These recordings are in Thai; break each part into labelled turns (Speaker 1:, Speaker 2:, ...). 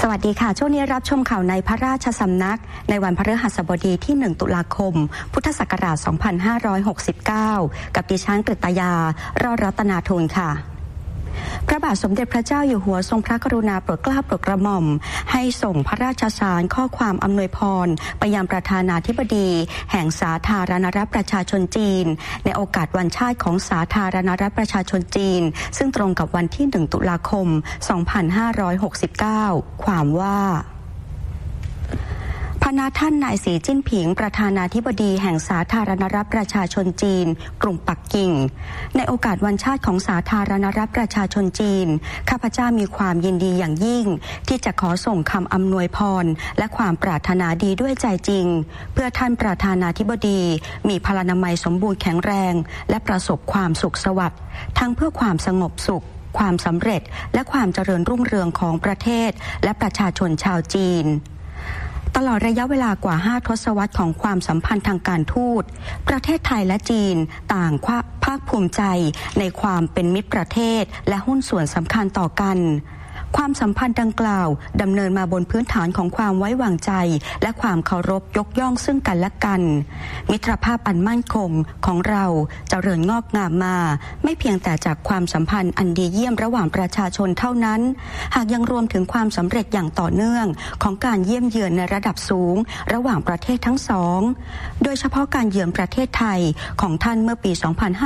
Speaker 1: สวัสดีค่ะช่วงนี้รับชมข่าวในพระราชสำนักในวันพฤหัสบดีที่1ตุลาคมพุทธศักราช2569กับดิฉันกฤตยารอดรัตนาทูลค่ะพระบาทสมเด็จพระเจ้าอยู่หัวทรงพระกรุณาโปรดเกล้าโปรดกระหม่อมให้ส่งพระราชสารข้อความอำนวยพรไปยังประธานาธิบดีแห่งสาธารณรัฐประชาชนจีนในโอกาสวันชาติของสาธารณรัฐประชาชนจีนซึ่งตรงกับวันที่1ตุลาคม2569ความว่าพระนาท่านนายสีจิ้นผิงประธานาธิบดีแห่งสาธารณรัฐประชาชนจีนกรุงปักกิ่งในโอกาสวันชาติของสาธารณรัฐประชาชนจีนข้าพเจ้ามีความยินดีอย่างยิ่งที่จะขอส่งคำอำนวยพรและความปรารถนาดีด้วยใจจริงเพื่อท่านประธานาธิบดีมีพลานามัยสมบูรณ์แข็งแรงและประสบความสุขสวัสดิ์ทั้งเพื่อความสงบสุขความสำเร็จและความเจริญรุ่งเรืองของประเทศและประชาชนชาวจีนตลอดระยะเวลากว่า5 ทศวรรษของความสัมพันธ์ทางการทูตประเทศไทยและจีนต่างภาคภูมิใจในความเป็นมิตรประเทศและหุ้นส่วนสำคัญต่อกันความสัมพันธ์ดังกล่าวดำเนินมาบนพื้นฐานของความไว้วางใจและความเคารพยกย่องซึ่งกันและกันมิตรภาพอันมั่นคงของเราเจริญงอกงามมาไม่เพียงแต่จากความสัมพันธ์อันดีเยี่ยมระหว่างประชาชนเท่านั้นหากยังรวมถึงความสำเร็จอย่างต่อเนื่องของการเยี่ยมเยือนในระดับสูงระหว่างประเทศทั้งสองโดยเฉพาะการเยือนประเทศไทยของท่านเมื่อปี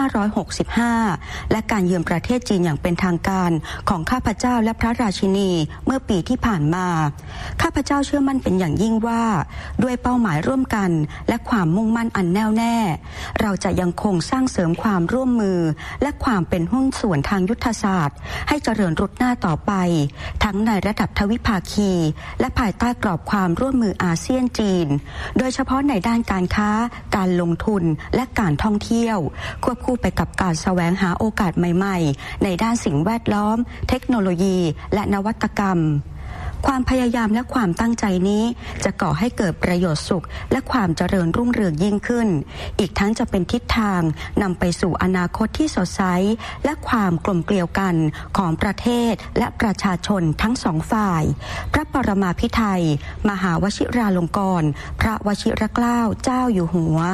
Speaker 1: 2565 และการเยือนประเทศจีนอย่างเป็นทางการของข้าพเจ้าและพระราชินีเมื่อปีที่ผ่านมาข้าพเจ้าเชื่อมั่นเป็นอย่างยิ่งว่าด้วยเป้าหมายร่วมกันและความมุ่งมั่นอันแน่วแน่เราจะยังคงสร้างเสริมความร่วมมือและความเป็นหุ้นส่วนทางยุทธศาสตร์ให้เจริญรุดหน้าต่อไปทั้งในระดับทวิภาคีและภายใต้กรอบความร่วมมืออาเซียนจีนโดยเฉพาะในด้านการค้าการลงทุนและการท่องเที่ยวควบคู่ไปกับการแสวงหาโอกาสใหม่ๆในด้านสิ่งแวดล้อมเทคโนโลยีและนวัตกรรมความพยายามและความตั้งใจนี้จะก่อให้เกิดประโยชน์สุขและความเจริญรุ่งเรืองยิ่งขึ้นอีกทั้งจะเป็นทิศทางนำไปสู่อนาคตที่สดใสและความกลมเกลียวกันของประเทศและประชาชนทั้งสองฝ่ายพระปรมาภิไธยมหาวชิราลงกรณ์พระวชิรเกล้าเจ้าอยู่หัว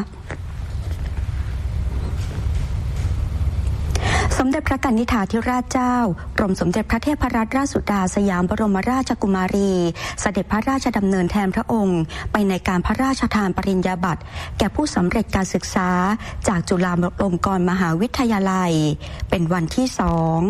Speaker 1: สมเด็จพระกนิษฐาธิราชเจ้ากรมสมเด็จพระเทพรัตนราชสุดาสยามบรมราชกุมารีเสด็จพระราชดำเนินแทนพระองค์ไปในการพระราชทานปริญญาบัตรแก่ผู้สำเร็จการศึกษาจากจุฬาลงกรณ์มหาวิทยาลัยเป็นวันที่2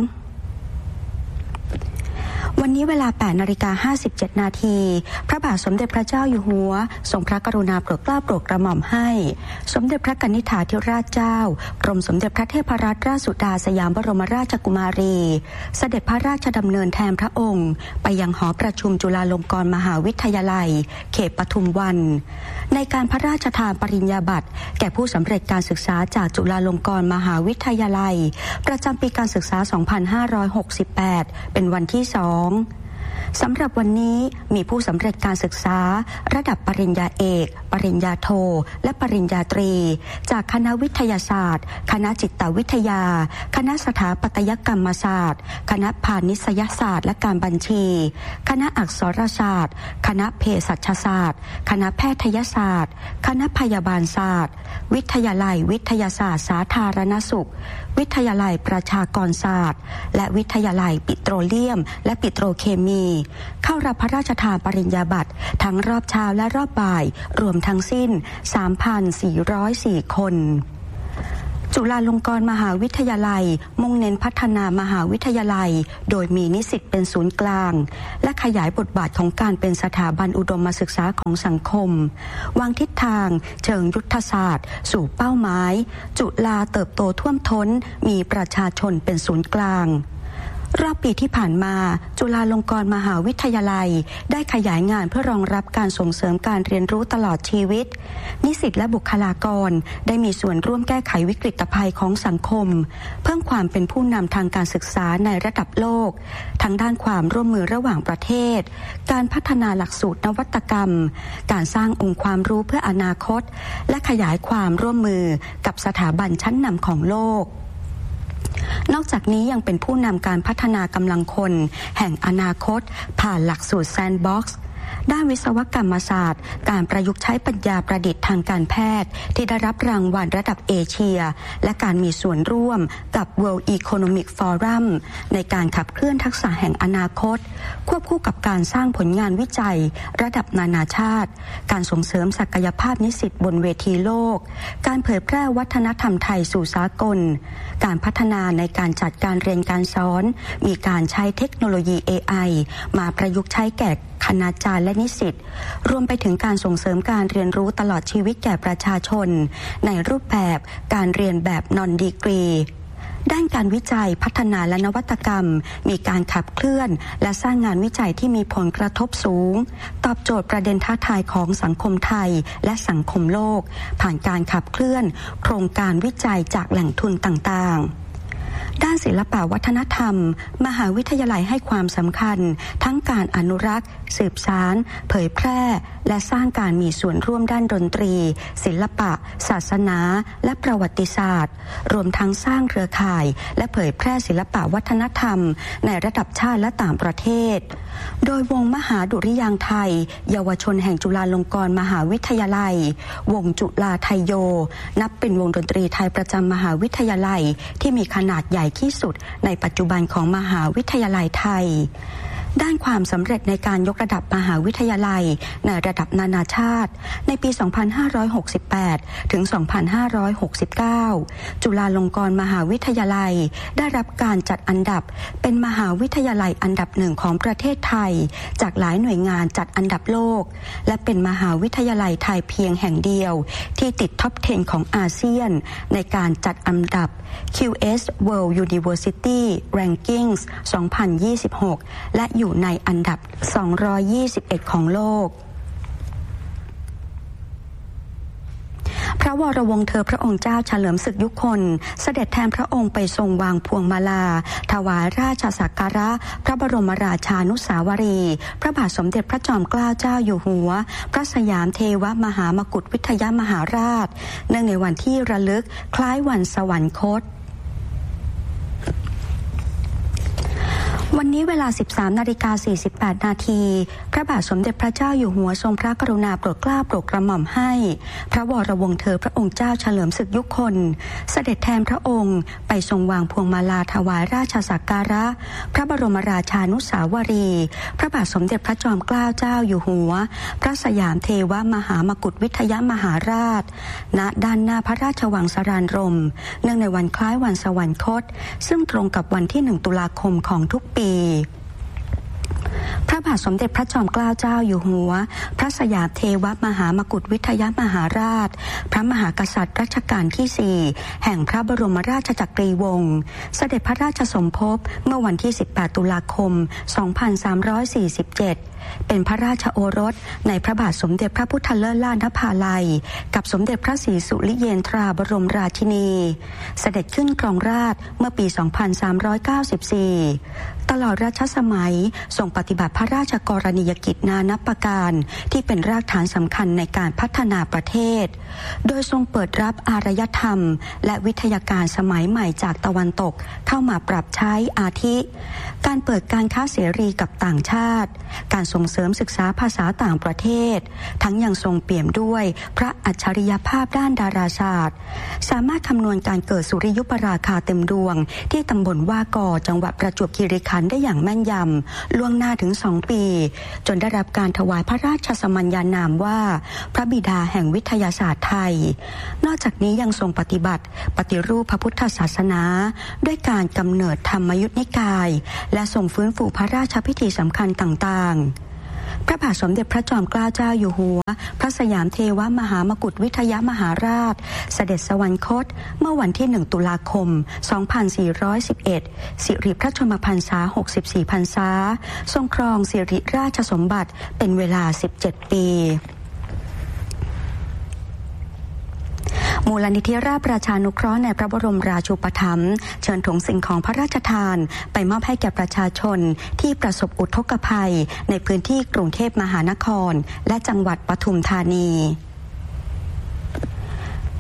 Speaker 1: วันนี้เวลา 8:57 นาทีพระบาทสมเด็จพระเจ้าอยู่หัวทรงพระกรุณาโปรดเกล้าโปรดกระหม่อมให้สมเด็จพระกนิษฐาธิราชเจ้ากรมสมเด็จพระเทพรัตนราชสุดาสยามบรมราชกุมารีเสด็จพระราชดำเนินแทนพระองค์ไปยังหอประชุมจุฬาลงกรณ์มหาวิทยาลัยเขตปทุมวันในการพระราชทานปริญญาบัตรแก่ผู้สำเร็จการศึกษาจากจุฬาลงกรณ์มหาวิทยาลัยประจำปีการศึกษา 2568 เป็นวันที่2สำหรับวันนี้มีผู้สำเร็จการศึกษาระดับปริญญาเอกปริญญาโทและปริญญาตรีจากคณะวิทยาศาสตร์คณะจิตวิทยาคณะสถาปัตยกรรมศาสตร์คณะพาณิชยศาสตร์และการบัญชีคณะอักษรศาสตร์คณะเภสัชศาสตร์คณะแพทยศาสตร์คณะพยาบาลศาสตร์วิทยาลัยวิทยาศาสตร์สาธารณสุขวิทยาลัยประชากรศาสตร์และวิทยาลัยปิโตรเลียมและปิโตรเคมีเข้ารับพระราชทานปริญญาบัตรทั้งรอบเช้าและรอบบ่ายรวมทั้งสิ้น 3,404 คนจุฬาลงกรณ์มหาวิทยาลัยมุ่งเน้นพัฒนามหาวิทยาลัยโดยมีนิสิตเป็นศูนย์กลางและขยายบทบาทของการเป็นสถาบันอุดมศึกษาของสังคมวางทิศทางเชิงยุทธศาสตร์สู่เป้าหมายจุฬาเติบโตท่วมท้นมีประชาชนเป็นศูนย์กลางรอบปีที่ผ่านมาจุฬาลงกรณ์มหาวิทยาลัยได้ขยายงานเพื่อรองรับการส่งเสริมการเรียนรู้ตลอดชีวิตนิสิตและบุคลากรได้มีส่วนร่วมแก้ไขวิกฤตภัยของสังคมเพิ่มความเป็นผู้นำทางการศึกษาในระดับโลกทั้งด้านความร่วมมือระหว่างประเทศการพัฒนาหลักสูตรนวัตกรรมการสร้างองค์ความรู้เพื่ออนาคตและขยายความร่วมมือกับสถาบันชั้นนำของโลกนอกจากนี้ยังเป็นผู้นำการพัฒนากำลังคนแห่งอนาคตผ่านหลักสูตรแซนด์บ็อกซ์ด้านวิศวกรรมศาสตร์การประยุกต์ใช้ปัญญาประดิษฐ์ทางการแพทย์ที่ได้รับรางวัลระดับเอเชียและการมีส่วนร่วมกับ World Economic Forum ในการขับเคลื่อนทักษะแห่งอนาคตควบคู่กับการสร้างผลงานวิจัยระดับนานาชาติการส่งเสริมศักยภาพนิสิตบนเวทีโลกการเผยแพร่วัฒนธรรมไทยสู่สากลการพัฒนาในการจัดการเรียนการสอนมีการใช้เทคโนโลยี AI มาประยุกต์ใช้แก่คณาจารย์และนิสิตรวมไปถึงการส่งเสริมการเรียนรู้ตลอดชีวิตแก่ประชาชนในรูปแบบการเรียนแบบนอนดีกรีด้านการวิจัยพัฒนาและนวัตกรรมมีการขับเคลื่อนและสร้างงานวิจัยที่มีผลกระทบสูงตอบโจทย์ประเด็นท้าทายของสังคมไทยและสังคมโลกผ่านการขับเคลื่อนโครงการวิจัยจากแหล่งทุนต่างๆด้านศิลปวัฒนธรรมมหาวิทยาลัยให้ความสำคัญทั้งการอนุรักษ์สืบสานเผยแพร่และสร้างการมีส่วนร่วมด้านดนตรีศิลปะศาสนาและประวัติศาสตร์รวมทั้งสร้างเครือข่ายและเผยแพร่ศิลปวัฒนธรรมในระดับชาติและต่างประเทศโดยวงมหาดุริยางค์ไทยเยาวชนแห่งจุฬาลงกรณ์มหาวิทยาลัยวงจุฬาไทยโยนับเป็นวงดนตรีไทยประจำมหาวิทยาลัยที่มีขนาดใหญ่ที่สุดในปัจจุบันของมหาวิทยาลัยไทยด้านความสำเร็จในการยกระดับมหาวิทยาลัยในระดับนานาชาติในปี 2568 ถึง 2569 จุฬาลงกรณ์มหาวิทยาลัยได้รับการจัดอันดับเป็นมหาวิทยาลัยอันดับหนึ่งของประเทศไทยจากหลายหน่วยงานจัดอันดับโลกและเป็นมหาวิทยาลัยไทยเพียงแห่งเดียวที่ติดท็อป 10 ของอาเซียนในการจัดอันดับ QS World University Rankings 2026 และอยู่ในอันดับ 221 ของโลกพระวรวงศ์เธอพระองค์เจ้าเฉลิมศึกยุคลเสด็จแทนพระองค์ไปทรงวางพวงมาลาถวายราชสักการะพระบรมราชานุสาวรีย์พระบาทสมเด็จพระจอมเกล้าเจ้าอยู่หัวพระสยามเทวมหามกุฏวิทยมหาราชเนื่องในวันที่ระลึกคล้ายวันสวรรคตวันนี้เวลา 13:48 นาทีพระบาทสมเด็จพระเจ้าอยู่หัวทรงพระกรุณาโปรดเกล้าโปรดกระหม่อมให้พระวรวงศ์เธอพระองค์เจ้าเฉลิมศึกยุคลเสด็จแทนพระองค์ไปทรงวางพวงมาลาถวายราชสักการะพระบรมราชานุสาวรีย์พระบาทสมเด็จพระจอมเกล้าเจ้าอยู่หัวพระสยามเทวมหามกุฏวิทยมหาราชณด้านหน้าพระราชวังสรานรมเนื่องในวันคล้ายวันสวรรคตซึ่งตรงกับวันที่ 1 ตุลาคมของทุกปีพระบาทสมเด็จพระจอมเกล้าเจ้าอยู่หัวพระสยามเทวมหามกุฏวิทยมหาราชพระมหากษัตริย์รัชกาลที่ 4 แห่งพระบรมราชจักรีวงศ์เสด็จพระราชสมภพเมื่อวันที่ 18 ตุลาคม 2347เป็นพระราชโอรสในพระบาทสมเด็จพระพุทธเลิศล่านภาลัยกับสมเด็จพระศรีสุริเยนทราบรมราชินีเสด็จขึ้นครองราชย์เมื่อปี 2394 ตลอดรัชสมัยทรงปฏิบัติพระราชกรณียกิจนานับประการที่เป็นรากฐานสำคัญในการพัฒนาประเทศโดยทรงเปิดรับอารยธรรมและวิทยาการสมัยใหม่จากตะวันตกเข้ามาปรับใช้อาทิการเปิดการค้าเสรีกับต่างชาติการส่งเสริมศึกษาภาษาต่างประเทศทั้งยังทรงเปี่ยมด้วยพระอัจฉริยภาพด้านดาราศาสตร์สามารถคำนวณการเกิดสุริยุปราคาเต็มดวงที่ตำบลว่ากอจังหวัดประจวบคีรีขันธ์ได้อย่างแม่นยำล่วงหน้าถึง 2 ปีจนได้รับการถวายพระราชสมัญญานามว่าพระบิดาแห่งวิทยาศาสตร์ไทยนอกจากนี้ยังทรงปฏิบัติปฏิรูปพระพุทธศาสนาด้วยการกำเนิดธรรมยุทธนิกายและทรงฟื้นฟูพระราชพิธีสำคัญต่างๆพระบาทสมเด็จพระจอมเกล้าเจ้าอยู่หัวพระสยามเทวมหามกุฏวิทยมหาราชเสด็จสวรรคตเมื่อวันที่ 1 ตุลาคม 2411 สิริพระชนมพรรษา 64 พรรษาทรงครองสิริราชสมบัติเป็นเวลา 17 ปีมูลนิธิราชประชานุเคราะห์ในพระบรมราชูปถัมภ์เชิญถุงสิ่งของพระราชทานไปมอบให้แก่ประชาชนที่ประสบอุทกภัยในพื้นที่กรุงเทพมหานครและจังหวัดปทุมธานีพระ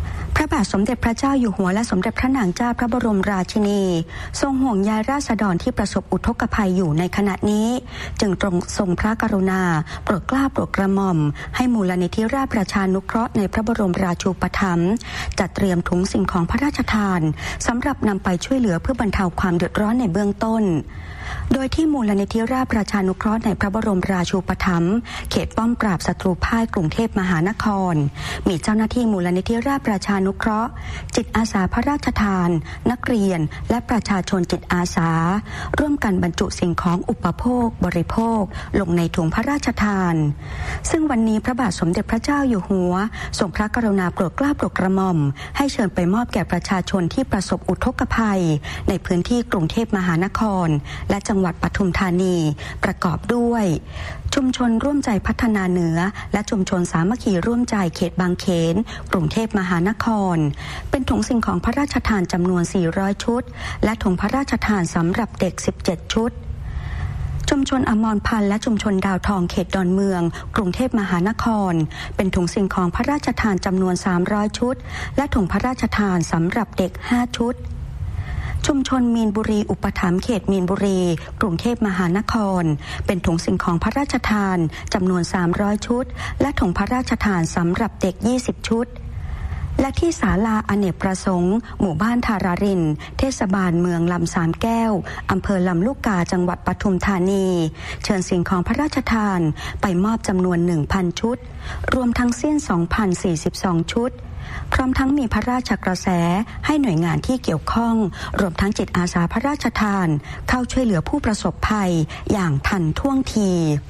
Speaker 1: ระบาทสมเด็จพระเจ้าอยู่หัวและสมเด็จพระนางเจ้าพระบรมราชินีทรงห่วงใยราษฎรที่ประสบอุทกภัยอยู่ในขณะนี้จึงทรงพระกรุณาโปรดเกล้าโปรดกระหม่อมให้มูลนิธิราชประชานุเคราะห์ในพระบรมราชูปถัมภ์จัดเตรียมถุงสิ่งของพระราชทานสำหรับนำไปช่วยเหลือเพื่อบรรเทาความเดือดร้อนในเบื้องต้นโดยที่มูลนิธิราชประชานุเคราะห์ในพระบรมราชูปถัมภ์เขตป้อมปราบศัตรูพ่ายกรุงเทพมหานครมีเจ้าหน้าที่มูลนิธิราชประชานุเคราะห์จิตอาสาพระราชทานนักเรียนและประชาชนจิตอาสาร่วมกันบรรจุสิ่งของอุปโภคบริโภคลงในถุงพระราชทานซึ่งวันนี้พระบาทสมเด็จพระเจ้าอยู่หัวทรงพระกรุณาโปรดเกล้าโปรดกระหม่อมให้เชิญไปมอบแก่ประชาชนที่ประสบอุทกภัยในพื้นที่กรุงเทพมหานครและจังหวัดปทุมธานีประกอบด้วยชุมชนร่วมใจพัฒนาเหนือและชุมชนสามัคคีร่วมใจเขตบางเขนกรุงเทพมหานครเป็นถุงสิ่งของพระราชทานจำนวน400ชุดและถุงพระราชทานสำหรับเด็ก17ชุดชุมชนอมรพันธ์และชุมชนดาวทองเขตดอนเมืองกรุงเทพมหานครเป็นถุงสิ่งของพระราชทานจำนวน300ชุดและถุงพระราชทานสำหรับเด็ก5ชุดชุมชนมีนบุรีอุปถัมภ์เขตมีนบุรีกรุงเทพมหานครเป็นถุงสิ่งของพระราชทานจำนวน300ชุดและถุงพระราชทานสำหรับเด็ก20ชุดและที่ศาลาอเนกประสงค์หมู่บ้านธารารินเทศบาลเมืองลำสามแก้วอำเภอลำลูกกาจังหวัดปทุมธานีเชิญสิ่งของพระราชทานไปมอบจำนวน 1,000 ชุดรวมทั้งสิ้น 2,042 ชุดพร้อมทั้งมีพระราชกระแสให้หน่วยงานที่เกี่ยวข้องรวมทั้งจิตอาสาพระราชทานเข้าช่วยเหลือผู้ประสบภัยอย่างทันท่วงที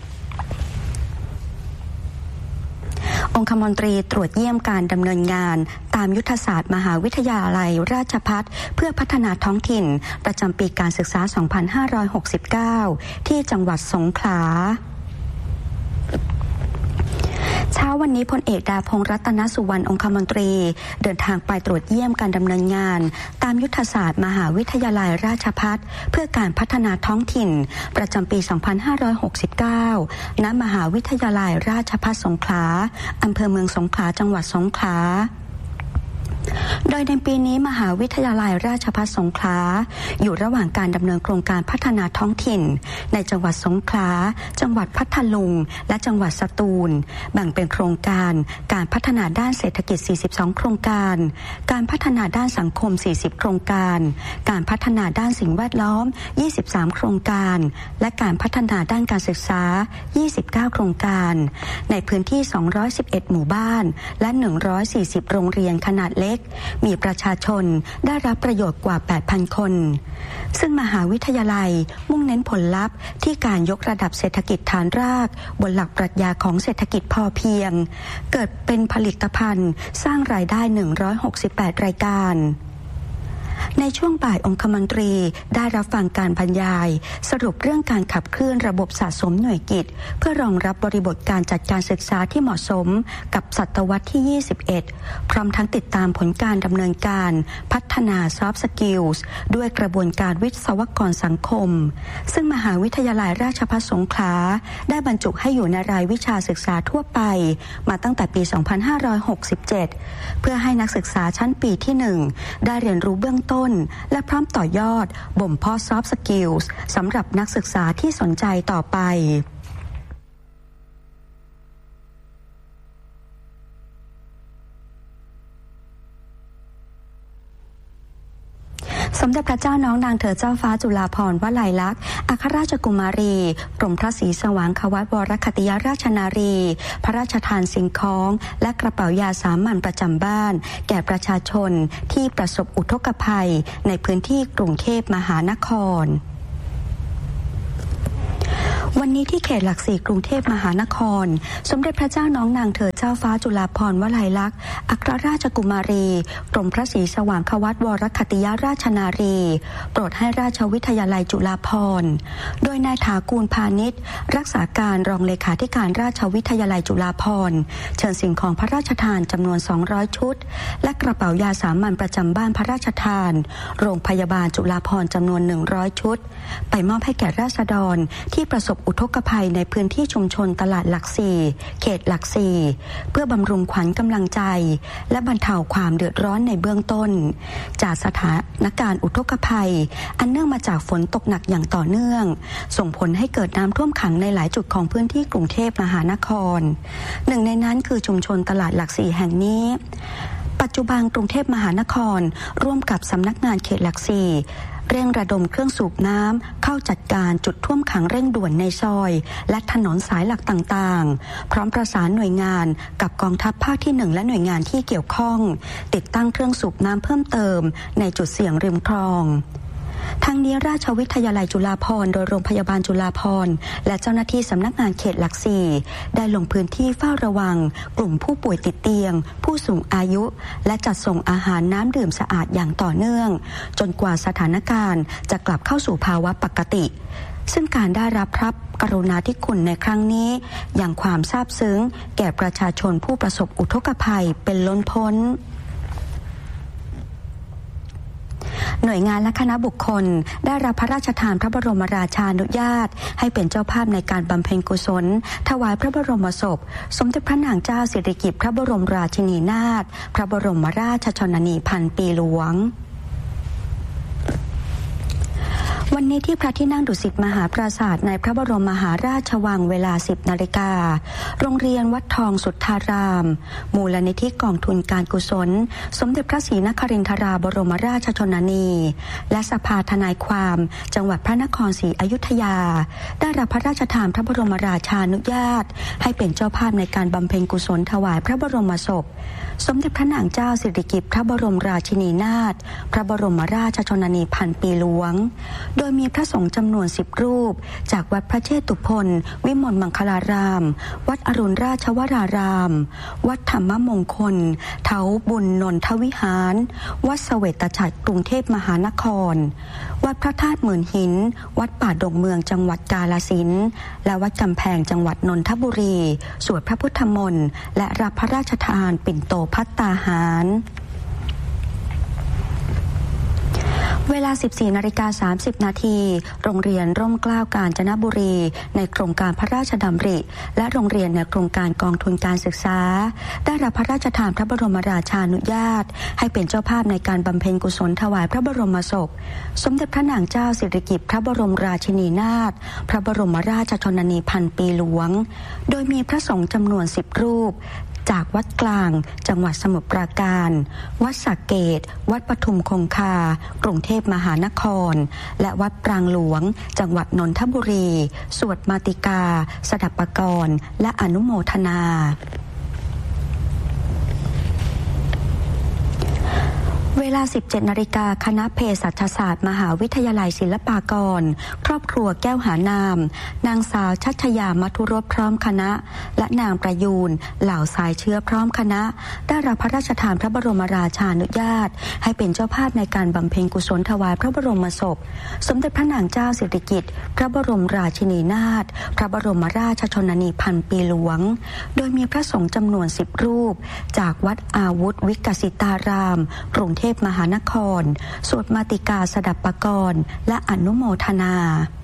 Speaker 1: องคมนตรีตรวจเยี่ยมการดำเนินงานตามยุทธศาสตร์มหาวิทยาลัยราชภัฏเพื่อพัฒนาท้องถิ่นประจำปีการศึกษา 2569 ที่จังหวัดสงขลาเช้าวันนี้พลเอกดาพงษ์รัตนสุวรรณองคมนตรีเดินทางไปตรวจเยี่ยมการดำเนินงานตามยุทธศาสตร์มหาวิทยาลัยราชภัฏเพื่อการพัฒนาท้องถิ่นประจำปี 2569 ณ มหาวิทยาลัยราชภัฏสงขลาอำเภอเมืองสงขลาจังหวัดสงขลาโดยในปีนี้มหาวิทยาลัยราชภัฏสงขลาอยู่ระหว่างการดำเนินโครงการพัฒนาท้องถิ่นในจังหวัดสงขลาจังหวัดพัทลุงและจังหวัดสตูลแบ่งเป็นโครงการการพัฒนาด้านเศรษฐกิจ42โครงการการพัฒนาด้านสังคม40โครงการการพัฒนาด้านสิ่งแวดล้อม23โครงการและการพัฒนาด้านการศึกษา29โครงการในพื้นที่211หมู่บ้านและ140โรงเรียนขนาดเล็กมีประชาชนได้รับประโยชน์กว่า 8,000 คนซึ่งมหาวิทยาลัยมุ่งเน้นผลลัพธ์ที่การยกระดับเศรษฐกิจฐานรากบนหลักปรัชญาของเศรษฐกิจพอเพียงเกิดเป็นผลิตภัณฑ์สร้างรายได้168รายการในช่วงบ่ายองคมนตรีได้รับฟังการบรรยายสรุปเรื่องการขับเคลื่อนระบบสะสมหน่วยกิตเพื่อรองรับบริบทการจัดการศึกษาที่เหมาะสมกับศตวรรษที่21พร้อมทั้งติดตามผลการดำเนินการพัฒนา Soft Skills ด้วยกระบวนการวิศวกรสังคมซึ่งมหาวิทยาลัยราชภัฏสงขลาได้บรรจุให้อยู่ในรายวิชาศึกษาทั่วไปมาตั้งแต่ปี 2567 เพื่อให้นักศึกษาชั้นปีที่1ได้เรียนรู้เบื้องต้นและพร้อมต่อยอดบ่มเพาะ Soft Skills สำหรับนักศึกษาที่สนใจต่อไปสมเด็จพระเจ้าน้องนางเธอเจ้าฟ้าจุฬาภรณ์วลัยลักษณ์อัครราชกุมารีกรมพระศรีสว่างควัตวรคติยราชนารีพระราชทานสิ่งของและกระเป๋ายาสามัญประจำบ้านแก่ประชาชนที่ประสบอุทกภัยในพื้นที่กรุงเทพมหานครวันนี้ที่เขตหลัก4กรุงเทพมหานครสมเด็จพระเจ้าน้องนางเธอเจ้าฟ้าจุฬาภรณ์วลัยลักษณ์อัครราชกุมารีกรมพระศรีสว่างควัตวรคติยราชนารีโปรดให้ราชวิทยาลัยจุฬาภรณ์โดยนายถากูลพาณิชย์รักษาการรองเลขาธิการราชวิทยาลัยจุฬาภรณ์เชิญสิ่งของพระราชทานจำนวน200ชุดและกระเป๋ายาสามัญประจำบ้านพระราชทานโรงพยาบาลจุฬาภรณ์จำนวน100ชุดไปมอบให้แก่ราษฎรที่ประสบอุอุทกภัยในพื้นที่ชุมชนตลาดหลักสี่เขตหลักสี่เพื่อบำรุงขวัญกำลังใจและบรรเทาความเดือดร้อนในเบื้องต้นจากสถานการณ์อุทกภัยอันเนื่องมาจากฝนตกหนักอย่างต่อเนื่องส่งผลให้เกิดน้ำท่วมขังในหลายจุดของพื้นที่กรุงเทพมหานครหนึ่งในนั้นคือชุมชนตลาดหลักสี่แห่งนี้ปัจจุบันกรุงเทพมหานครร่วมกับสำนักงานเขตหลักสี่เร่งระดมเครื่องสูบน้ำเข้าจัดการจุดท่วมขังเร่งด่วนในซอยและถนนสายหลักต่างๆพร้อมประสานหน่วยงานกับกองทัพภาคที่1และหน่วยงานที่เกี่ยวข้องติดตั้งเครื่องสูบน้ำเพิ่มเติมในจุดเสี่ยงริมคลองทั้งนี้ราชวิทยาลัยจุฬาภรณ์โดยโรงพยาบาลจุฬาภรณ์และเจ้าหน้าที่สำนักงานเขตหลักสี่ได้ลงพื้นที่เฝ้าระวังกลุ่มผู้ป่วยติดเตียงผู้สูงอายุและจัดส่งอาหารน้ำดื่มสะอาดอย่างต่อเนื่องจนกว่าสถานการณ์จะกลับเข้าสู่ภาวะปกติซึ่งการได้รับพระกรุณาธิคุณในครั้งนี้ยังความซาบซึ้งแก่ประชาชนผู้ประสบอุทกภัยเป็นล้นพ้นหน่วยงานและคณะบุคคลได้รับพระราชทานพระบรมราชานุญาตให้เป็นเจ้าภาพในการบำเพ็ญกุศลถวายพระบรมศพสมเด็จพระนางเจ้าสิริกิติ์พระบรมราชินีนาถพระบรมราชชนนีพันปีหลวงวันนี้ที่พระที่นั่งดุสิตมหาปราสาทในพระบรมมหาราชวังเวลา 10 นาฬิกาโรงเรียนวัดทองสุทธารามมูลนิธิกองทุนการกุศลสมเด็จพระศรีนครินทราบรมราชชนนีและสภาทนายความจังหวัดพระนครศรีอยุธยาได้รับพระราชทานพระบรมราชานุญาตให้เป็นเจ้าภาพในการบำเพ็ญกุศลถวายพระบรมศพสมเด็จพระนางเจ้าสิริกิติ์พระบรมราชินีนาถพระบรมราชชนนีพันปีหลวงโดยมีพระสงฆ์จำนวน10รูปจากวัดพระเชตุพนวิมลมังคลารามวัดอรุณราชวรารามวัดธรรมมงคลเถาบุญนนทวิหารวัดเสวตฉัตรกรุงเทพมหานครวัดพระธาตุหมื่นหินวัดป่าดงเมืองจังหวัดกาฬสินธุ์และวัดกำแพงจังหวัดนนทบุรีสวดพระพุทธมนต์และรับพระราชทานปิ่นโตภัตตาหารเวลา 14:30 นาทีโรงเรียนร่มเกล้ากาญจนบุรีในโครงการพระราชดำริและโรงเรียนในโครงการกองทุนการศึกษาได้รับพระราชทานพระบรมราชานุญาตให้เป็นเจ้าภาพในการบำเพ็ญกุศลถวายพระบรมศพสมเด็จพระนางเจ้าสิริกิติ์พระบรมราชินีนาถพระบรมราชชนนีพันปีหลวงโดยมีพระสงฆ์จำนวน10รูปจากวัดกลางจังหวัดสมุทรปราการวัดสระเกษวัดปทุมคงคากรุงเทพมหานครและวัดปรางหลวงจังหวัดนนทบุรีสวดมาติกาสดับปกรณ์และอนุโมทนาเวลา 17 นาฬิกาคณะเภสัชศาสตร์มหาวิทยาลัยศิลปากรครอบครัวแก้วหานามนางสาวชัชยามัทุรสพร้อมคณะและนางประยูนเหล่าสายเชื้อพร้อมคณะได้รับพระราชทานพระบรมราชานุญาตให้เป็นเจ้าภาพในการบำเพ็ญกุศลถวายพระบรมศพสมเด็จพระนางเจ้าสิริกิติ์พระบรมราชินีนาถพระบรมราชชนนีพันปีหลวงโดยมีพระสงฆ์จำนวน10รูปจากวัดอาวุธวิกสิตารามกรุงเทพมหานครสวดมาติกาสดับปกรณ์และอนุโมทนา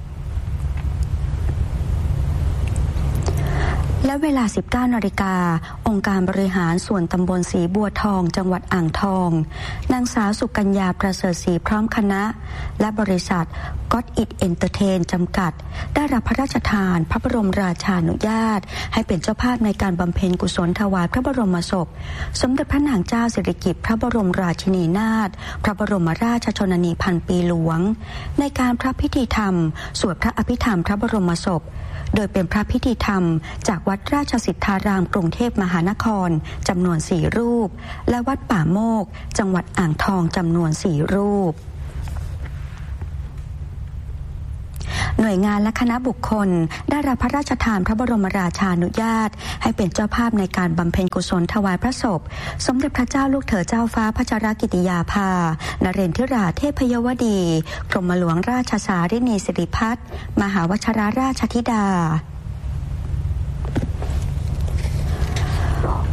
Speaker 1: และเวลา 19 นาฬิกาองค์การบริหารส่วนตำบลศรีบัวทองจังหวัดอ่างทองนางสาวสุกัญญาประเสริฐศรีพร้อมคณะและบริษัทก็อดอิทเอนเตอร์เทนจำกัดได้รับพระราชทานพระบรมราชานุญาตให้เป็นเจ้าภาพในการบำเพ็ญกุศลถวายพระบรมศพสมเด็จพระนางเจ้าสิริกิติ์พระบรมราชินีนาถพระบรมราชชนนีพันปีหลวงในการพระพิธีธรรมสวดพระอภิธรรมพระบรมศพโดยเป็นพระพิธีธรรมจากวัดราชสิทธารามกรุงเทพมหานครจำนวน4รูปและวัดป่าโมกจังหวัดอ่างทองจำนวน4รูปหน่วยงานและคณะบุคคลได้รับพระราชทานพระบรมราชานุญาตให้เป็นเจ้าภาพในการบำเพ็ญกุศลถวายพระศพสมเด็จพระเจ้าลูกเธอเจ้าฟ้าพัชรกิติยาภานเรนทิราเทพยวดีกรมหลวงราชสารินีสิริพัฒน์มหาวชิรราชธิดา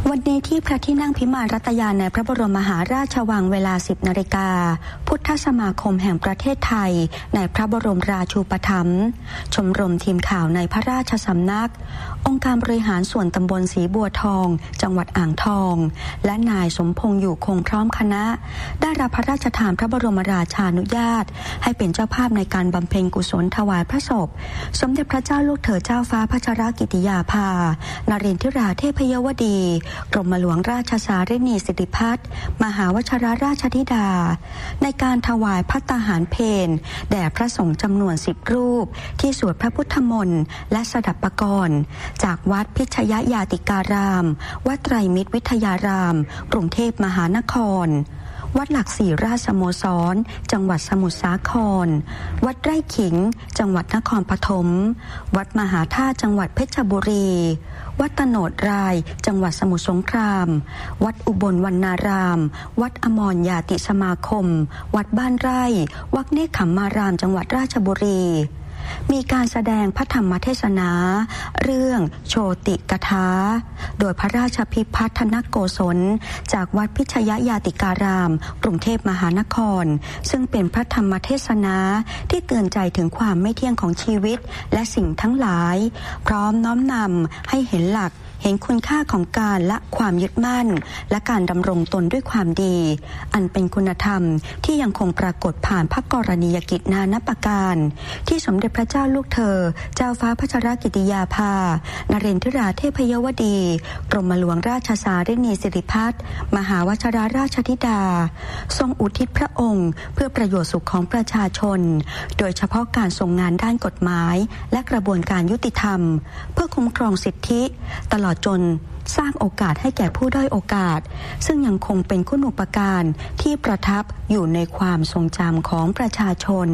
Speaker 1: วันนี้ที่พระที่นั่งพิมานรัตยาในพระบรมมหาราชวังเวลา 10 นาฬิกาพุทธสมาคมแห่งประเทศไทยในพระบรมราชูปถัมภ์ชมรมทีมข่าวในพระราชสำนักองค์การบริหารส่วนตำบลศรีบัวทองจังหวัดอ่างทองและนายสมพงษ์อยู่คงพร้อมคณะได้รับพระราชทานพระบรมราชานุญาตให้เป็นเจ้าภาพในการบำเพ็ญกุศลถวายพระศพสมเด็จพระเจ้าลูกเธอเจ้าฟ้าพัชรกิติยาภานเรนทิราเทพยวดีกรมหลวงราชสารินีสิริพัฒน์มหาวชิรราชธิดาในการถวายภัตตาหารเพลแด่พระสงฆ์จำนวน10 รูปที่สวดพระพุทธมนต์และสดับปกรณ์จากวัดพิชยญาติการามวัดไตรมิตรวิทยารามกรุงเทพมหานครวัดหลักศรีราชสโมสรจังหวัดสมุทรสาครวัดไร่ขิงจังหวัดนครปฐมวัดมหาธาตุจังหวัดเพชรบุรีวัดตโนดรายจังหวัดสมุทรสงครามวัดอุบลวรรณารามวัดอมรญาติสมาคมวัดบ้านไร่วัดเนคขมารามจังหวัดราชบุรีมีการแสดงพระธรรมเทศนาเรื่องโชติกถาโดยพระราชพิพัฒนโกศลจากวัดพิชยญาติการามกรุงเทพมหานครซึ่งเป็นพระธรรมเทศนาที่เตือนใจถึงความไม่เที่ยงของชีวิตและสิ่งทั้งหลายพร้อมน้อมนำให้เห็นหลักเห็นคุณค่าของการละความยึดมั่นและการดำรงตนด้วยความดีอันเป็นคุณธรรมที่ยังคงปรากฏผ่านพระกรณียกิจนานับประการที่สมเด็จพระเจ้าลูกเธอเจ้าฟ้าพัชรกิติยาภานเรนทิราเทพยวดีกรมหลวงราชสารินีสิริพัฒน์มหาวชิรราชธิดาทรงอุทิศพระองค์เพื่อประโยชน์สุขของประชาชนโดยเฉพาะการทรงงานด้านกฎหมายและกระบวนการยุติธรรมเพื่อคุ้มครองสิทธิตลอดจนสร้างโอกาสให้แก่ผู้ด้อยโอกาสซึ่งยังคงเป็นคุณูปการที่ประทับอยู่ในความทรงจำของประชาชน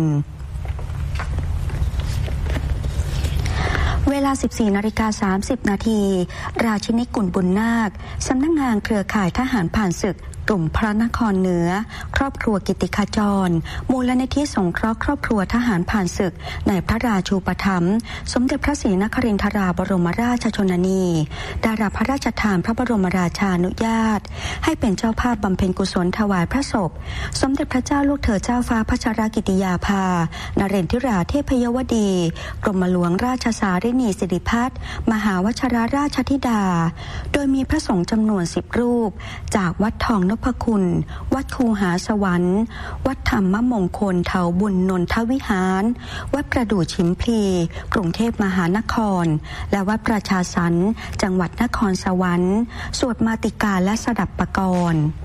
Speaker 1: เวลา 14:30 นาทีราชินีกุลบุญนาคสำนักงานเครือข่ายทหารผ่านศึกกลุ่มพระนครเหนือครอบครัวกิติขจรมูลนิธิสงเคราะห์ครอบครัวทหารผ่านศึกในพระราชูปถัมภ์สมเด็จพระศรีนครินทราบรมราชชนนีได้รับพระราชทานพระบรมราชานุญาตให้เป็นเจ้าภาพบำเพ็ญกุศลถวายพระศพสมเด็จพระเจ้าลูกเธอเจ้าฟ้าพัชรกิติยาภานเรนทิราเทพยวดีกรมหลวงราชสารินีสิริพัฒน์มหาวชิรราชธิดาโดยมีพระสงฆ์จำนวน10 รูปจากวัดทองนพคุณวัดคูหาสวรรค์วัดธรรมมงคลเถาบุญนนทวิหารวัดประดู่ฉิมพลีกรุงเทพมหานครและวัดประชาสรรค์จังหวัดนครสวรรค์สวดมาติกาและสดับปกรณ์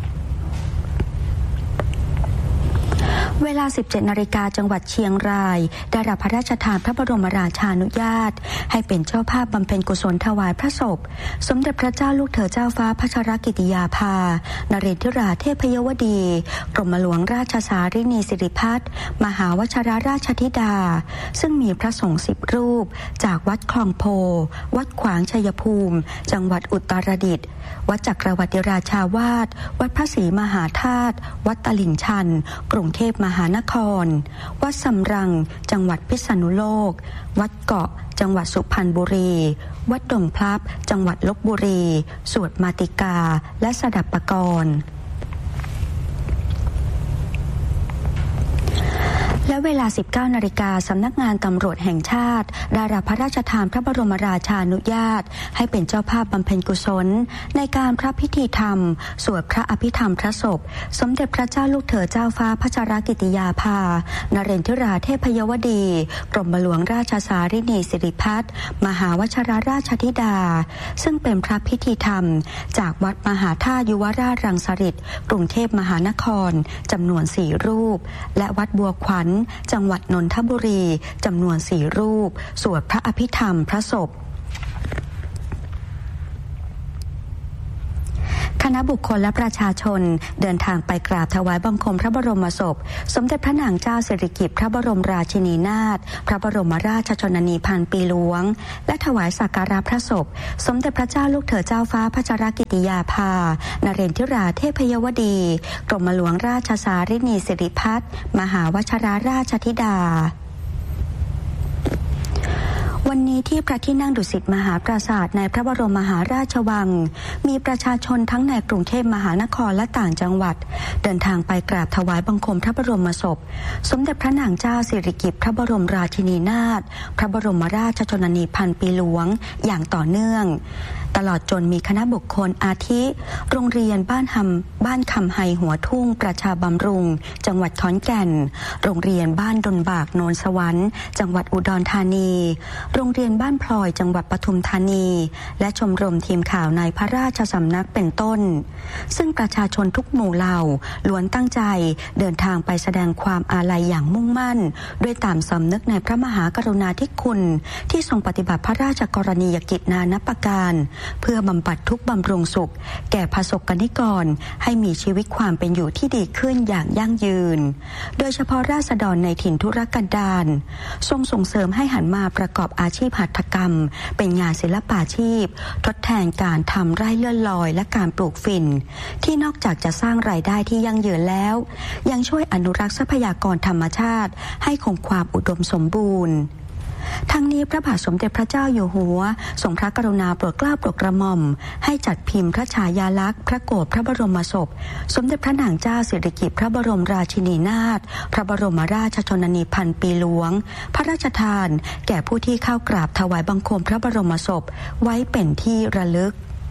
Speaker 1: เวลา 17 นาฬิกาจังหวัดเชียงรายได้รับพระราชทานพระบรมราชานุญาตให้เป็นเจ้าภาพบำเพ็ญกุศลถวายพระศพสมเด็จพระเจ้าลูกเธอเจ้าฟ้าพัชรกิติยาภานเรนทิราเทพยวดีกรมหลวงราชสารินีสิริพัฒน์มหาวชิรราชธิดาซึ่งมีพระสงฆ์10 รูปจากวัดคลองโพวัดขวางชัยภูมิจังหวัดอุตรดิตถ์วัดจักรวรรดิราชาวาสวัดพระศรีมหาธาตุวัดตลิ่งชันกรุงเทพมหานครวัดสำรังจังหวัดพิษณุโลกวัดเกาะจังหวัดสุพรรณบุรีวัดดงพลับจังหวัดลพบุรีสวดมาติกาและสดับปกรณ์และเวลา 19 นาฬิกาสำนักงานตำรวจแห่งชาติได้รับพระราชทานพระบรมราชานุญาตให้เป็นเจ้าภาพบำเพ็ญกุศลในการพระพิธีธรรมสวดพระอภิธรรมพระศพสมเด็จพระเจ้าลูกเธอเจ้าฟ้าพัชรกิติยาภานเรนทิราเทพยวดีกรมหลวงราชสารินีสิริพัฒน์มหาวชิรราชธิดาซึ่งเป็นพระพิธีธรรมจากวัดมหาธาตุยุวราชรังสฤษฎ์กรุงเทพมหานครจำนวน4 รูปและวัดบัวขวัญจังหวัดนนทบุรีจำนวน4 รูปสวดพระอภิธรรมพระศพคณะบุคคลและประชาชนเดินทางไปกราบถวายบังคมพระบรมศพสมเด็จพระนางเจ้าสิริกิติ์พระบรมราชินีนาถพระบรมราชชนนีพันปีหลวงและถวายสักการะพระศพสมเด็จพระเจ้าลูกเธอเจ้าฟ้าพัชรกิติยาภานเรนทิราเทพยวดีกรมหลวงราชสารินีสิริพัฒน์มหาวชิรราชธิดาวันนี้ที่พระที่นั่งดุสิตมหาปราสาทในพระบรมมหาราชวังมีประชาชนทั้งในกรุงเทพมหานครและต่างจังหวัดเดินทางไปกราบถวายบังคมพระบรมศพสมเด็จพระนางเจ้าสิริกิติ์พระบรมราชินีนาถพระบรมราชชนนีพันปีหลวงอย่างต่อเนื่องตลอดจนมีคณะบุคคลอาทิโรงเรียนบ้านคำไฮหัวทุ่งประชาบำรุงจังหวัดขอนแก่นโรงเรียนบ้านดนบากโนนสวรรค์จังหวัดอุดรธานีโรงเรียนบ้านพลอยจังหวัดปทุมธานีและชมรมทีมข่าวในพระราชสำนักเป็นต้นซึ่งประชาชนทุกหมู่เหล่าล้วนตั้งใจเดินทางไปแสดงความอาลัยอย่างมุ่งมั่นด้วยตามสำนึกในพระมหากรุณาธิคุณที่ทรงปฏิบัติพระราชกรณียกิจนานับประการเพื่อบำบัดทุกข์บำรุงสุขแก่ประสบกนิกรให้มีชีวิตความเป็นอยู่ที่ดีขึ้นอย่างยั่งยืนโดยเฉพาะราษฎรในถิ่นทุรกันดารทรงส่งเสริมให้หันมาประกอบอาชีพหัตถกรรมเป็นงานศิลปาชีพทดแทนการทำไร่เลื่อนลอยและการปลูกฝิ่นที่นอกจากจะสร้างรายได้ที่ยั่งยืนแล้วยังช่วยอนุรักษ์ทรัพยากรธรรมชาติให้คงความอุดมสมบูรณ์ทั้งนี้พระบาทสมเด็จพระเจ้าอยู่หัวทรงพระกรุณาโปรดเกล้าโปรดกระหม่อมให้จัดพิมพ์พระฉายาลักษณ์พระโกฐพระบรมศพสมเด็จพระนางเจ้าสิริกิติ์พระบรมราชินีนาถพระบรมราชชนนีพันปีหลวงพระราชทานแก่ผู้ที่เข้ากราบถวายบังคมพระบรมศพไว้เป็นที่ระลึก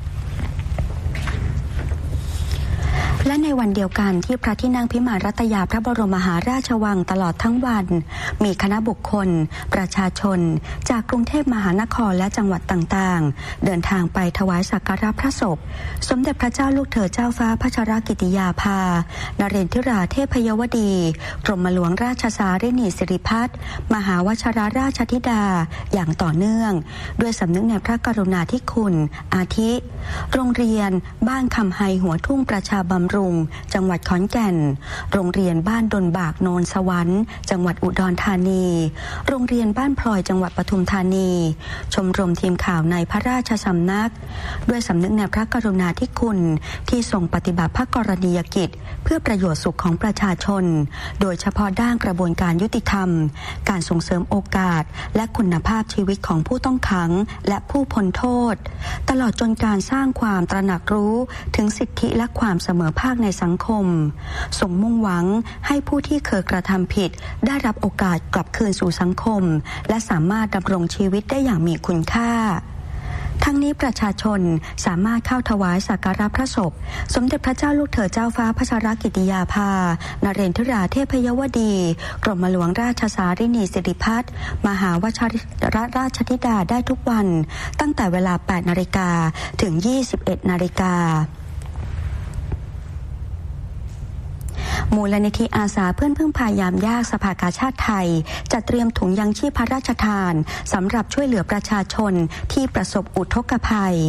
Speaker 1: และในวันเดียวกันที่พระที่นั่งพิมานรัตยาพระบรมมหาราชวังตลอดทั้งวันมีคณะบุคคลประชาชนจากกรุงเทพมหานครและจังหวัดต่างๆเดินทางไปถวายสักการะพระศพสมเด็จพระเจ้าลูกเธอเจ้าฟ้าพัชรกิติยาภานเรนทิราเทพยวดีกรมหลวงราชสารินีสิริพัฒน์มหาวชิรราชธิดาอย่างต่อเนื่องด้วยสำนึกในพระกรุณาธิคุณอาทิโรงเรียนบ้านคำไฮหัวทุ่งประชาบำรุงจังหวัดขอนแก่นโรงเรียนบ้านดนบากโนนสวรรค์จังหวัดอุดรธานีโรงเรียนบ้านพลอยจังหวัดปทุมธานีชมรมทีมข่าวในพระราชสำนักด้วยสำนึกในพระกรุณาธิคุณที่ทรงปฏิบัติพระกรณียกิจเพื่อประโยชน์สุขของประชาชนโดยเฉพาะด้านกระบวนการยุติธรรมการส่งเสริมโอกาสและคุณภาพชีวิตของผู้ต้องขังและผู้พ้นโทษตลอดจนการสร้างความตระหนักรู้ถึงสิทธิและความเสมอภาคในสังคมทรงมุ่งหวังให้ผู้ที่เคยกระทำผิดได้รับโอกาสกลับคืนสู่สังคมและสามารถดำรงชีวิตได้อย่างมีคุณค่าทั้งนี้ประชาชนสามารถเข้าถวายสักการะพระศพสมเด็จพระเจ้าลูกเธอเจ้าฟ้าพัชรกิติยาภานเรนทิราเทพยวดีกรมหลวงราชสารินีสิริพัฒน์มหาวชิรราชธิดาได้ทุกวันตั้งแต่เวลา 8 นาฬิกาถึง 21 นาฬิกามูลนิธิอาสาเพื่อนพึ่งพายามยากสภากาชาติไทยจัดเตรียมถุงยังชีพพระราชทานสำหรับช่วยเหลือประชาชนที่ประสบอุทกภัย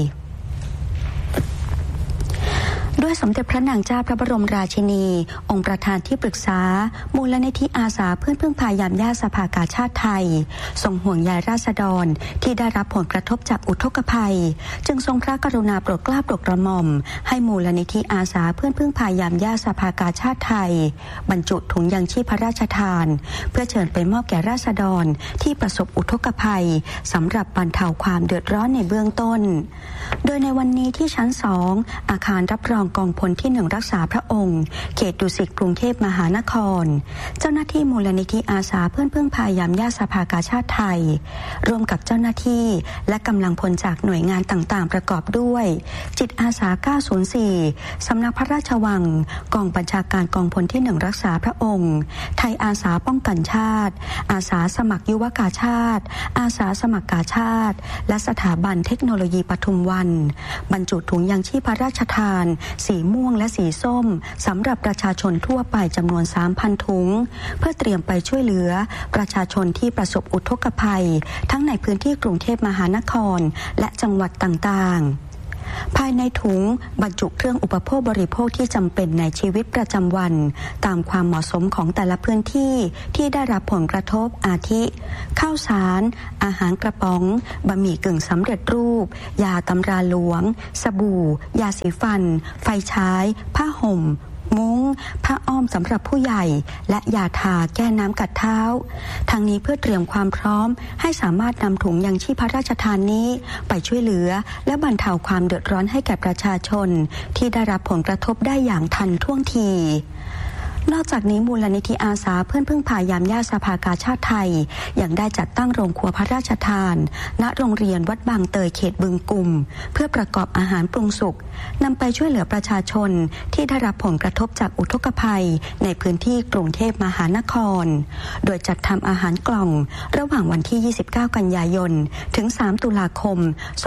Speaker 1: ด้วยสมเด็จพระนางเจ้าพระบรมราชินีองค์ประธานที่ปรึกษามูลนิธิอาสาเพื่อนพึ่งพายามยากสภากาชาติไทยทรงห่วงใยราษฎรที่ได้รับผลกระทบจากอุทกภัยจึงทรงพระกรุณาโปรดเกล้าโปรดกระหม่อมให้มูลนิธิอาสาเพื่อนพึ่งพายามยากสภากาชาติไทยบรรจุถุงยังชีพพระราชทานเพื่อเชิญไปมอบแก่ราษฎรที่ประสบอุทกภัยสำหรับบรรเทาความเดือดร้อนในเบื้องต้นโดยในวันนี้ที่ชั้น 2อาคารรับรองกองพลที่ 1รักษาพระองค์เขตดุสิตกรุงเทพมหานครเจ้าหน้าที่มูลนิธิอาสาเพื่อนพึ่งพายามยากสภากาชาติไทยร่วมกับเจ้าหน้าที่และกำลังพลจากหน่วยงานต่างๆประกอบด้วยจิตอาสา904สำนักพระราชวังกองบัญชาการกองพลที่ 1รักษาพระองค์ไทยอาสาป้องกันชาติอาสาสมัครยุวกาชาติอาสาสมัครกาชาติและสถาบันเทคโนโลยีปทุมวันบรรจุถุงยังชีพพระราชทานสีม่วงและสีส้มสำหรับประชาชนทั่วไปจำนวน 3,000 ถุงเพื่อเตรียมไปช่วยเหลือประชาชนที่ประสบอุทกภัยทั้งในพื้นที่กรุงเทพมหานครและจังหวัดต่างๆภายในถุงบรรจุเครื่องอุปโภคบริโภคที่จำเป็นในชีวิตประจำวันตามความเหมาะสมของแต่ละพื้นที่ที่ได้รับผลกระทบอาทิข้าวสารอาหารกระป๋องบะหมี่กึ่งสำเร็จรูปยาตำราหลวงสบู่ยาสีฟันไฟฉายผ้าห่มมุ้งผ้าอ้อมสำหรับผู้ใหญ่และยาทาแก้น้ำกัดเท้าทั้งนี้เพื่อเตรียมความพร้อมให้สามารถนำถุงยังชีพพระราชทานนี้ไปช่วยเหลือและบรรเทาความเดือดร้อนให้แก่ประชาชนที่ได้รับผลกระทบได้อย่างทันท่วงทีนอกจากนี้มูลนิธิอาสาเพื่อนพึ่งพายามย่าสภากาชาติไทยยังได้จัดตั้งโรงครัวพระราชทานณโรงเรียนวัดบางเตยเขตบึงกุ่มเพื่อประกอบอาหารปรุงสุกนำไปช่วยเหลือประชาชนที่ได้รับผลกระทบจากอุทกภัยในพื้นที่กรุงเทพมหานครโดยจัดทำอาหารกล่องระหว่างวันที่29กันยายนถึง3ตุลาคม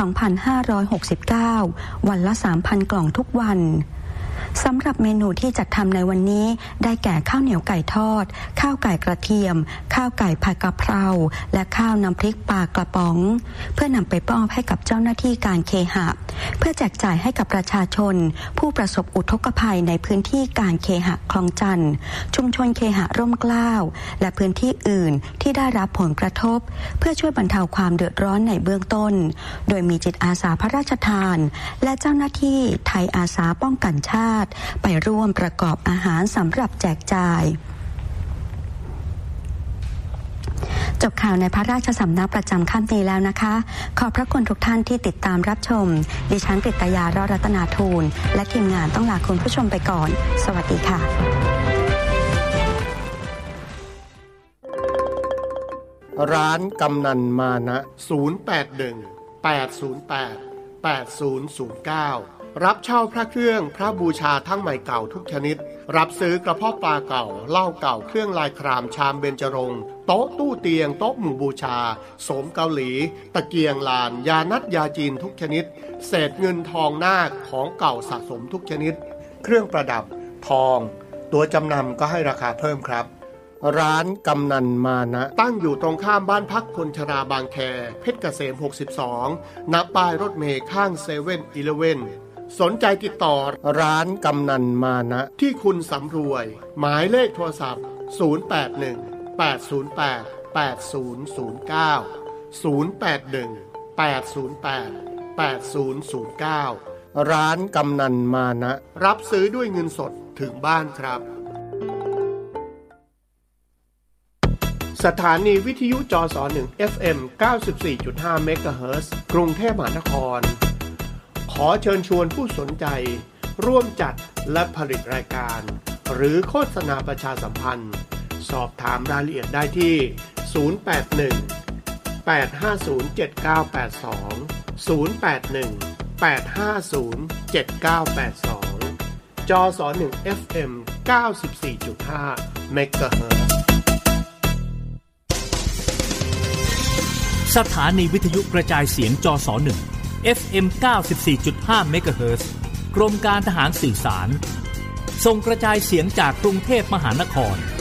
Speaker 1: 2569วันละ 3,000 กล่องทุกวันสำหรับเมนูที่จัดทำในวันนี้ได้แก่ข้าวเหนียวไก่ทอดข้าวไก่กระเทียมข้าวไก่ผัดกะเพราและข้าวน้ำพริกปลากระป๋องเพื่อนำไปมอบให้กับเจ้าหน้าที่การเคหะเพื่อแจกจ่ายให้กับประชาชนผู้ประสบอุทกภัยในพื้นที่การเคหะคลองจันทน์ชุมชนเคหะร่มเกล้าและพื้นที่อื่นที่ได้รับผลกระทบเพื่อช่วยบรรเทาความเดือดร้อนในเบื้องต้นโดยมีจิตอาสาพระราชทานและเจ้าหน้าที่ไทยอาสาป้องกันชาติไปร่วมประกอบอาหารสำหรับแจกจ่ายจบข่าวในพระราชสำนักประจำค่ำนี้แล้วนะคะขอบพระคุณทุกท่านที่ติดตามรับชมดิฉันกฤตยารอดรัตนาทูลและทีมงานต้องลาคุณผู้ชมไปก่อนสวัสดีค่ะ
Speaker 2: ร้านกำนันมานะ081-808-8009รับเช่าพระเครื่องพระบูชาทั้งใหม่เก่าทุกชนิดรับซื้อกระเพาะปลาเก่าเหล้าเก่าเครื่องลายครามชามเบญจรงค์โต๊ะตู้เตียงโต๊ะหมู่บูชาโสมเกาหลีตะเกียงลานยานัดยาจีนทุกชนิดเศษเงินทองนาคของเก่าสะสมทุกชนิดเครื่องประดับทองตัวจำนำก็ให้ราคาเพิ่มครับร้านกำนันมานะตั้งอยู่ตรงข้ามบ้านพักคนชราบางแคเพชรเกษม62ณป้ายรถเมล์ข้าง7-Elevenสนใจติดต่อร้านกำนันมานะที่คุณสำรวยหมายเลขโทรศัพท์081-808-8009 ร้านกำนันมานะรับซื้อด้วยเงินสดถึงบ้านครับสถานีวิทยุจส1 FM 94.5 เมกะเฮิรตซ์กรุงเทพมหานครขอเชิญชวนผู้สนใจร่วมจัดและผลิตรายการหรือโฆษณาประชาสัมพันธ์สอบถามรายละเอียดได้ที่081-850-7982 081-850-7982 จส1 FM 94.5 เมกะเฮิรตซ์
Speaker 3: สถานีวิทยุกระจายเสียงจส1 FM 94.5 เมกะเฮิรตซ์กรมการทหารสื่อสารส่งกระจายเสียงจากกรุงเทพมหานคร